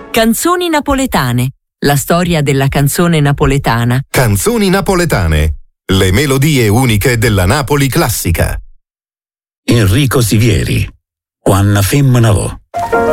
Canzoni napoletane. La storia della canzone napoletana. Canzoni napoletane. Le melodie uniche della Napoli classica. Enrico Sivieri. Quanna femmina vo.